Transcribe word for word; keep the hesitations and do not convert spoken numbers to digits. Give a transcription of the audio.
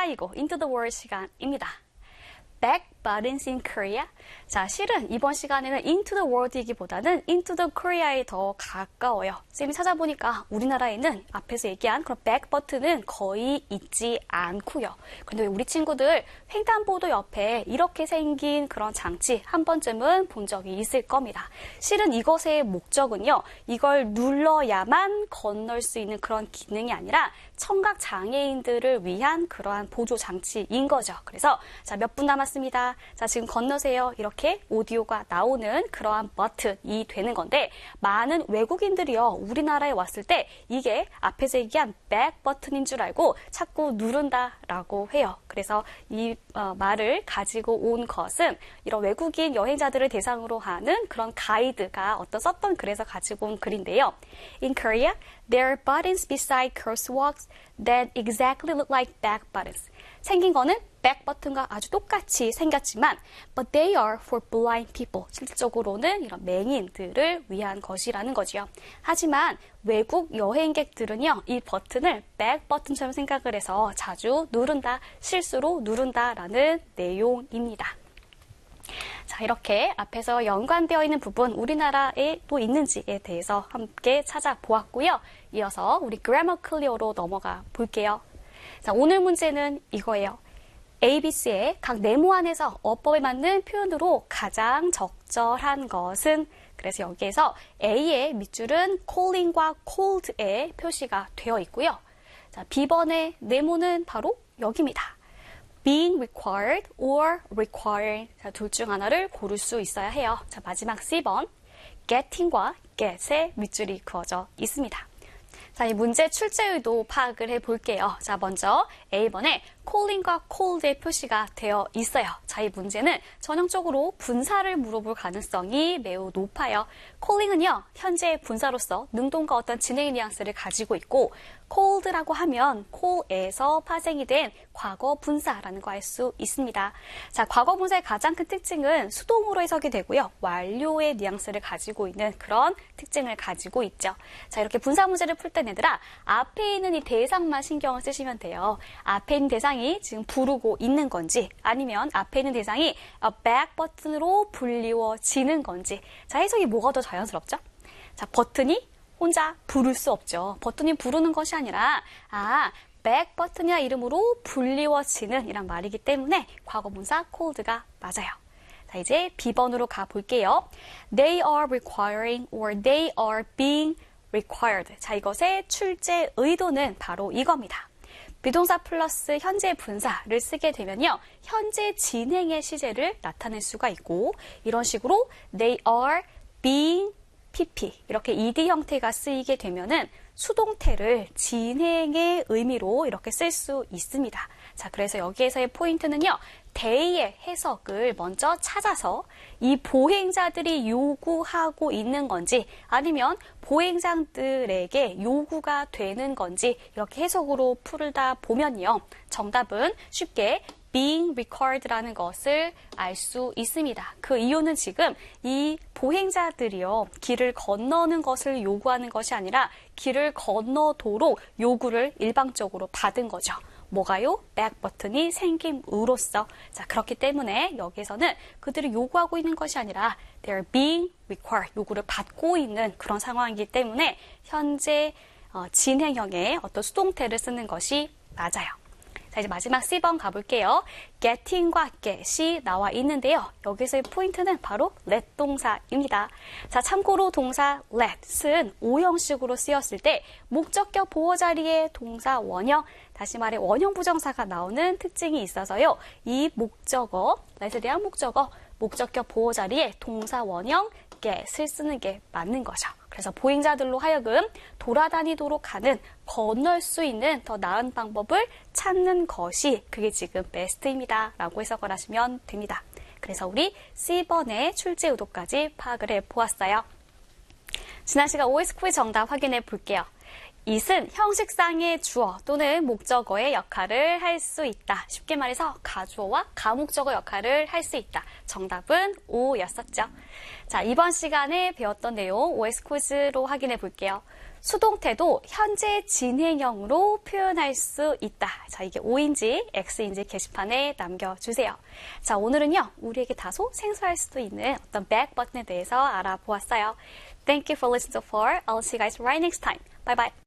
쌓이고 into the world 시간입니다. Back buttons in Korea. 자, 실은 이번 시간에는 into the world이기보다는 into the Korea에 더 가까워요. 쌤이 찾아보니까 우리나라에는 앞에서 얘기한 그런 back 버튼은 거의 있지 않고요. 그런데 우리 친구들 횡단보도 옆에 이렇게 생긴 그런 장치 한 번쯤은 본 적이 있을 겁니다. 실은 이것의 목적은요, 이걸 눌러야만 건널 수 있는 그런 기능이 아니라 청각 장애인들을 위한 그러한 보조 장치인 거죠. 그래서 자, 몇 분 남았습니다. 자, 지금 건너세요. 이렇게 오디오가 나오는 그러한 버튼이 되는 건데, 많은 외국인들이요, 우리나라에 왔을 때 이게 앞에서 얘기한 백 버튼인 줄 알고 자꾸 누른다라고 해요. 그래서 이 어, 말을 가지고 온 것은 이런 외국인 여행자들을 대상으로 하는 그런 가이드가 어떤 썼던 글에서 가지고 온 글인데요. In Korea, there are buttons beside crosswalks that exactly look like back buttons. 생긴 거는 back 버튼과 아주 똑같이 생겼지만 but they are for blind people. 실질적으로는 이런 맹인들을 위한 것이라는 거지요. 하지만 외국 여행객들은요, 이 버튼을 back 버튼처럼 생각을 해서 자주 누른다, 실수로 누른다라는 내용입니다. 자, 이렇게 앞에서 연관되어 있는 부분 우리나라에 또 있는지에 대해서 함께 찾아보았고요. 이어서 우리 grammar clear로 넘어가 볼게요. 자, 오늘 문제는 이거예요. 에이비씨의 각 네모 안에서 어법에 맞는 표현으로 가장 적절한 것은, 그래서 여기에서 A의 밑줄은 calling과 called의 표시가 되어 있고요. 자, B번의 네모는 바로 여기입니다. being required or requiring. 자, 둘 중 하나를 고를 수 있어야 해요. 자, 마지막 C번 getting과 get의 밑줄이 그어져 있습니다. 자, 이 문제 출제 의도 파악을 해볼게요. 자, 먼저 A번에 calling과 called의 표시가 되어 있어요. 자, 이 문제는 전형적으로 분사를 물어볼 가능성이 매우 높아요. calling은요, 현재 분사로서 능동과 어떤 진행의 뉘앙스를 가지고 있고, called라고 하면 call에서 파생이 된 과거 분사라는 거 알 수 있습니다. 자, 과거 분사의 가장 큰 특징은 수동으로 해석이 되고요, 완료의 뉘앙스를 가지고 있는 그런 특징을 가지고 있죠. 자, 이렇게 분사 문제를 풀 때 얘들아, 앞에 있는 이 대상만 신경을 쓰시면 돼요. 앞에 있는 대상이 지금 부르고 있는 건지, 아니면 앞에 있는 대상이 back 버튼으로 불리워지는 건지. 자, 해석이 뭐가 더 자연스럽죠? 자, 버튼이 혼자 부를 수 없죠. 버튼이 부르는 것이 아니라, 아, back 버튼이라 이름으로 불리워지는 이란 말이기 때문에 과거분사 called가 맞아요. 자, 이제 B번으로 가볼게요. They are requiring or they are being required. 자, 이것의 출제 의도는 바로 이겁니다. 비동사 플러스 현재 분사를 쓰게 되면요, 현재 진행의 시제를 나타낼 수가 있고, 이런 식으로 they are being pp 이렇게 ed 형태가 쓰이게 되면은 수동태를 진행의 의미로 이렇게 쓸 수 있습니다. 자, 그래서 여기에서의 포인트는요, they의 해석을 먼저 찾아서 이 보행자들이 요구하고 있는 건지 아니면 보행자들에게 요구가 되는 건지 이렇게 해석으로 풀다 보면요, 정답은 쉽게 being required라는 것을 알 수 있습니다. 그 이유는 지금 이 보행자들이요, 길을 건너는 것을 요구하는 것이 아니라 길을 건너도록 요구를 일방적으로 받은 거죠. 뭐가요? back 버튼이 생김으로써. 자, 그렇기 때문에 여기에서는 그들이 요구하고 있는 것이 아니라 they're being required, 요구를 받고 있는 그런 상황이기 때문에 현재 어, 진행형의 어떤 수동태를 쓰는 것이 맞아요. 자, 이제 마지막 C번 가볼게요. getting과 get이 나와 있는데요. 여기서의 포인트는 바로 let 동사입니다. 자, 참고로 동사 let은 오형식으로 쓰였을 때 목적격 보호 자리에 동사 원형, 다시 말해 원형 부정사가 나오는 특징이 있어서요, 이 목적어, let에 대한 목적어, 목적격 보호 자리에 동사 원형 get을 쓰는 게 맞는 거죠. 그래서 보행자들로 하여금 돌아다니도록 하는, 건널 수 있는 더 나은 방법을 찾는 것이 그게 지금 베스트입니다 라고 해석을 하시면 됩니다. 그래서 우리 C번의 출제 의도까지 파악을 해보았어요. 지난 시간 오에스 퀴즈 정답 확인해 볼게요. it은 형식상의 주어 또는 목적어의 역할을 할 수 있다. 쉽게 말해서 가주어와 가목적어 역할을 할 수 있다. 정답은 오였었죠. 자, 이번 시간에 배웠던 내용 오에스 퀴즈로 확인해 볼게요. 수동태도 현재 진행형으로 표현할 수 있다. 자, 이게 O인지 X인지 게시판에 남겨주세요. 자, 오늘은요, 우리에게 다소 생소할 수도 있는 어떤 back button에 대해서 알아보았어요. Thank you for listening so far. I'll see you guys right next time. Bye bye.